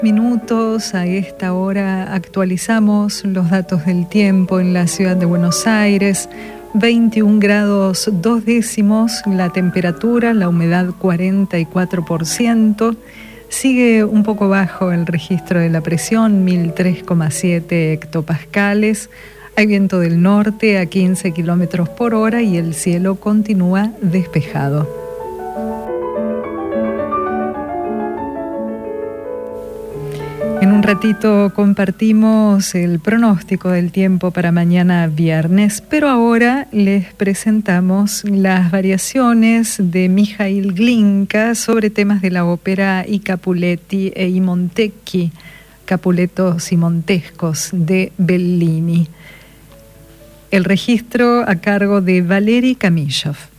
minutos. A esta hora actualizamos los datos del tiempo en la ciudad de Buenos Aires. 21 grados 2 décimos la temperatura, la humedad 44%. Sigue un poco bajo el registro de la presión, 1003,7 hectopascales. Hay viento del norte a 15 kilómetros por hora y el cielo continúa despejado. En un ratito compartimos el pronóstico del tiempo para mañana viernes, pero ahora les presentamos las variaciones de Mijail Glinka sobre temas de la ópera I Capuletti e I Montecchi, Capuletos y Montescos de Bellini. El registro a cargo de Valery Kamishov.